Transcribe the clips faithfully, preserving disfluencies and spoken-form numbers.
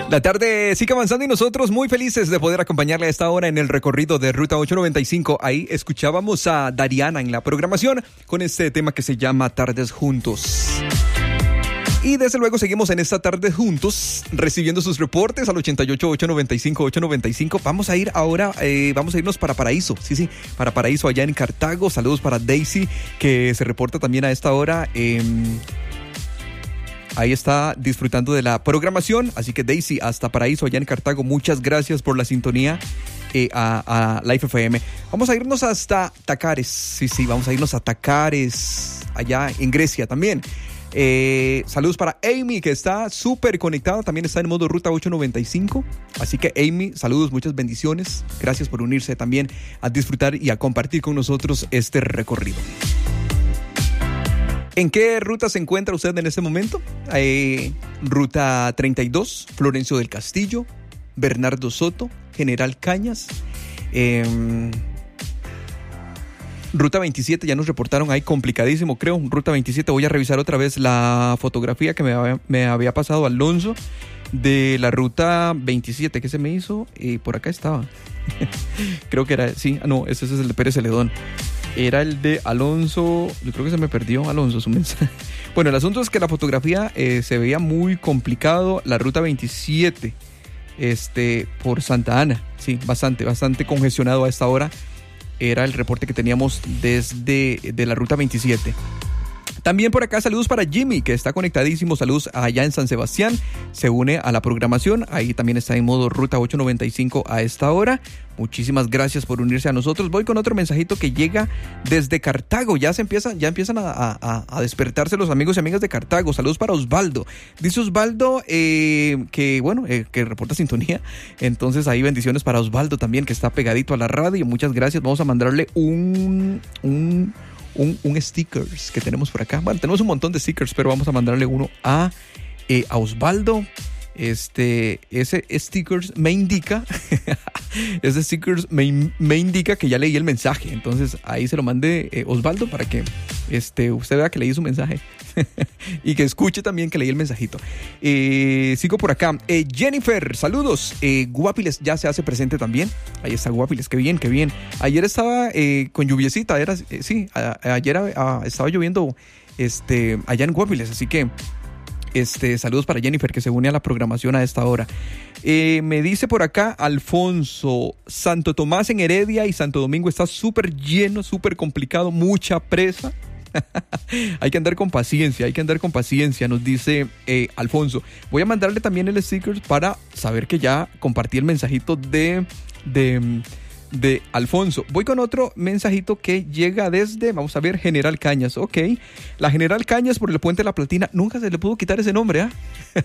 La tarde sigue avanzando y nosotros muy felices de poder acompañarle a esta hora en el recorrido de Ruta ocho noventa y cinco. Ahí escuchábamos a Dariana en la programación con este tema que se llama Tardes Juntos. Y desde luego seguimos en esta tarde juntos recibiendo sus reportes al ochenta y ocho, ocho noventa y cinco, ocho noventa y cinco. Vamos a ir ahora, eh, vamos a irnos para Paraíso. Sí, sí, para Paraíso allá en Cartago. Saludos para Daisy que se reporta también a esta hora. Eh, Ahí está disfrutando de la programación. Así que Daisy, hasta Paraíso, allá en Cartago. Muchas gracias por la sintonía eh, a, a Life F M. Vamos a irnos hasta Tacares. Sí, sí, vamos a irnos a Tacares, allá en Grecia también. Eh, saludos para Amy, que está súper conectada. También está en modo Ruta ocho noventa y cinco. Así que Amy, saludos, muchas bendiciones. Gracias por unirse también a disfrutar y a compartir con nosotros este recorrido. ¿En qué ruta se encuentra usted en este momento? Eh, ruta treinta y dos, Florencio del Castillo, Bernardo Soto, General Cañas. Eh, ruta veintisiete, ya nos reportaron ahí, complicadísimo creo. Ruta veintisiete, voy a revisar otra vez la fotografía que me había, me había pasado Alonso de la ruta veintisiete. ¿Qué se me hizo? Eh, por acá estaba. Creo que era, sí, no, ese es el de Pérez Celedón. Era el de Alonso, yo creo que se me perdió Alonso su mensaje. Bueno, el asunto es que la fotografía eh, se veía muy complicado, la ruta veintisiete, este, por Santa Ana, sí, bastante, bastante congestionado a esta hora. Era el reporte que teníamos desde de la ruta veintisiete. También por acá saludos para Jimmy, que está conectadísimo. Saludos allá en San Sebastián. Se une a la programación. Ahí también está en modo Ruta ocho noventa y cinco a esta hora. Muchísimas gracias por unirse a nosotros. Voy con otro mensajito que llega desde Cartago. Ya se empiezan, ya empiezan a, a, a despertarse los amigos y amigas de Cartago. Saludos para Osvaldo. Dice Osvaldo eh, que, bueno, eh, que reporta sintonía. Entonces ahí bendiciones para Osvaldo también, que está pegadito a la radio. Muchas gracias. Vamos a mandarle un... un Un, un stickers que tenemos por acá. Bueno, tenemos un montón de stickers, pero vamos a mandarle uno a, eh, a Osvaldo. Este, ese stickers me indica, ese stickers me, me indica que ya leí el mensaje. Entonces ahí se lo mandé eh, Osvaldo para que este, usted vea que leí su mensaje y que escuche también que leí el mensajito. Eh, sigo por acá. Eh, Jennifer, saludos. Eh, Guapiles ya se hace presente también. Ahí está Guapiles, qué bien, qué bien. Ayer estaba eh, con lluviecita, era, eh, sí, a, a, ayer a, a, estaba lloviendo este, allá en Guapiles, así que Este, saludos para Jennifer, que se une a la programación a esta hora. Eh, me dice por acá Alfonso, Santo Tomás en Heredia y Santo Domingo está súper lleno, súper complicado, mucha presa. Hay que andar con paciencia, hay que andar con paciencia, nos dice eh, Alfonso. Voy a mandarle también el sticker para saber que ya compartí el mensajito de... de de Alfonso. Voy con otro mensajito que llega desde, vamos a ver, General Cañas. Ok, la General Cañas por el Puente de la Platina. Nunca se le pudo quitar ese nombre, ¿ah?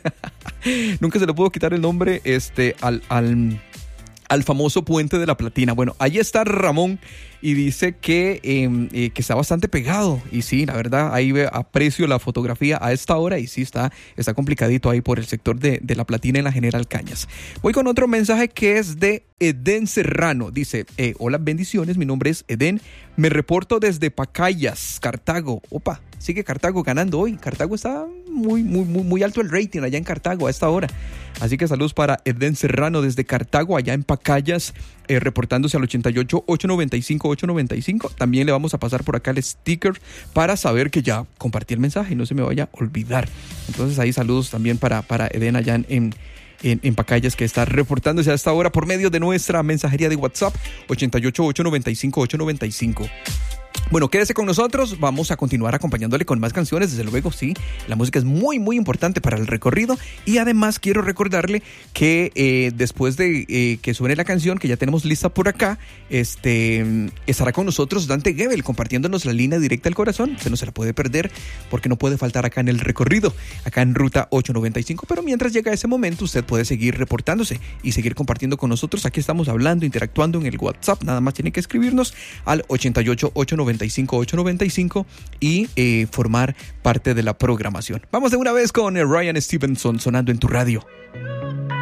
¿eh? Nunca se le pudo quitar el nombre este, al, al, al famoso Puente de la Platina. Bueno, ahí está Ramón y dice que, eh, eh, que está bastante pegado. Y sí, la verdad, ahí aprecio la fotografía a esta hora y sí, está, está complicadito ahí por el sector de, de la Platina en la General Cañas. Voy con otro mensaje que es de Edén Serrano. Dice, eh, hola, bendiciones, mi nombre es Edén. Me reporto desde Pacayas, Cartago. Opa, sigue Cartago ganando hoy. Cartago está muy, muy, muy, muy alto el rating allá en Cartago a esta hora. Así que saludos para Edén Serrano desde Cartago, allá en Pacayas, eh, reportándose al ochenta y ocho, ocho noventa y cinco, ocho noventa y cinco. También le vamos a pasar por acá el sticker para saber que ya compartí el mensaje y no se me vaya a olvidar. Entonces ahí saludos también para, para Edén allá en, en En, en Pacayas, que está reportándose a esta hora por medio de nuestra mensajería de WhatsApp ochenta y ocho, ocho noventa y cinco, ocho noventa y cinco. Bueno, quédese con nosotros, vamos a continuar acompañándole con más canciones, desde luego, sí, la música es muy, muy importante para el recorrido y además quiero recordarle que eh, después de eh, que suene la canción que ya tenemos lista por acá, este, estará con nosotros Dante Gebel compartiéndonos la línea directa al corazón, se no se la puede perder porque no puede faltar acá en el recorrido, acá en Ruta ocho noventa y cinco, pero mientras llega ese momento usted puede seguir reportándose y seguir compartiendo con nosotros, aquí estamos hablando, interactuando en el WhatsApp, nada más tiene que escribirnos al ochenta y ocho, ocho noventa y cinco, ocho noventa y cinco y eh, formar parte de la programación. Vamos de una vez con Ryan Stevenson sonando en tu radio.